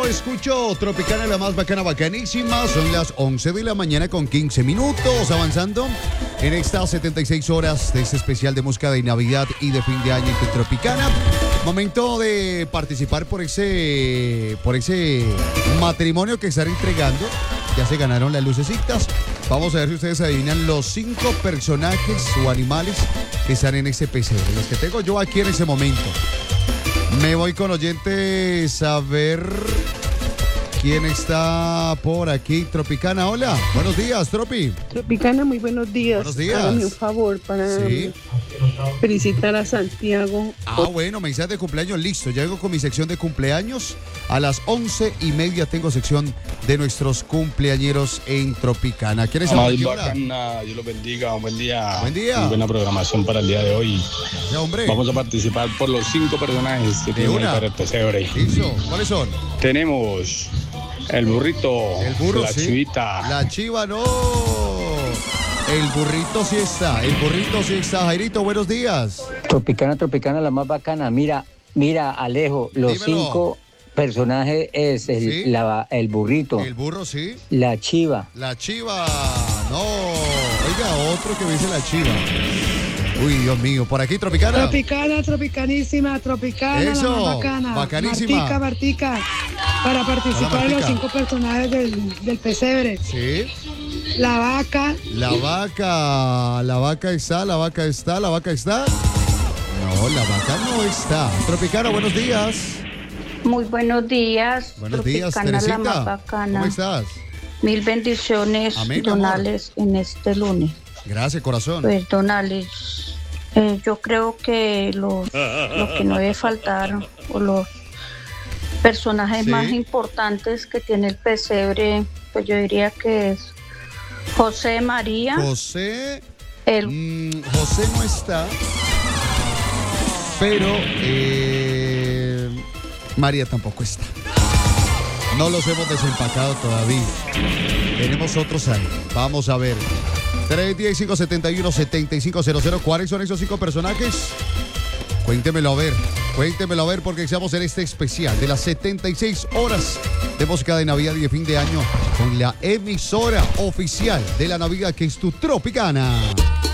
escucho Tropicana, la más bacana, bacanísima. Son las 11 de la mañana con 15 minutos, avanzando en estas 76 horas de este especial de música de Navidad y de fin de año en Tropicana. Momento de participar por ese matrimonio que están entregando. Ya se ganaron las lucecitas. Vamos a ver si ustedes adivinan los 5 personajes o animales que están en ese pesebre, los que tengo yo aquí en ese momento. Me voy con oyentes a ver quién está por aquí. Tropicana, hola. Buenos días, Tropi. Tropicana, muy buenos días. Buenos días. Hágame un favor para felicitar a Santiago. Bueno, mensaje de cumpleaños, listo. Ya vengo con mi sección de cumpleaños. A las 11:30 tengo sección de nuestros cumpleañeros en Tropicana. ¿Quieres hablar? Bacana, Dios los bendiga, un buen día. Buen día. Muy buena programación para el día de hoy. Ya, hombre. Vamos a participar por los 5 personajes que tienen para el pesebre. Listo. ¿Cuáles son? Tenemos el burrito, El burro, la sí. chivita. La chiva, no. El burrito sí está. El burrito sí está. Jairito, buenos días. Tropicana, la más bacana. Mira, Alejo, los Dímelo. 5 personajes es el burrito, El burro, sí. la chiva. La chiva. No. Oiga, otro que me dice la chiva. Uy, Dios mío. Por aquí, Tropicana. Tropicanísima, Tropicana, Eso, la más bacana. bacanísima. Martica, para participar en los Martica. 5 personajes del pesebre. Sí. La vaca, La vaca está. No, la vaca no está. Tropicana, buenos días. Muy buenos días. Buenos días, Tropicana, la más Teresita. bacana. ¿Cómo estás? Mil bendiciones, Amén, don amor. Alex, en este lunes. Gracias, corazón. Pues, don Alex, yo creo que lo que no debe faltar, o los personajes Sí. más importantes que tiene el pesebre, pues yo diría que es José María, José el no está, pero María tampoco está. No los hemos desempacado todavía. Tenemos otros ahí. Vamos a ver. 310-571-7500. ¿Cuáles son esos 5 personajes? Cuéntemelo a ver porque estamos en este especial de las 76 horas de música de Navidad y de fin de año con la emisora oficial de la Navidad, que es tu Tropicana.